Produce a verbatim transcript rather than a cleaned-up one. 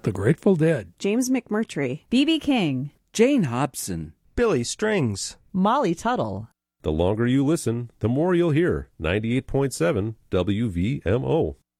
The Grateful Dead, James McMurtry, B B King, Jane Hobson, Billy Strings, Molly Tuttle. The longer you listen, the more you'll hear. ninety-eight point seven W V M O.